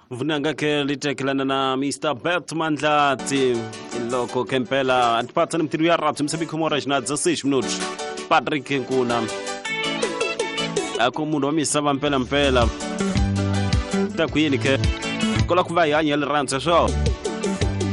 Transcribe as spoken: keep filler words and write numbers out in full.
vunanga ke litekilana na Mister Batman Dlati loko kempela antipatsa ni mtiru ya ratu msabi kumora jina za six minutos Patrick Nkuna ako mundu wa misava mpela mpela takuyini ke kola kuvai anya liranza show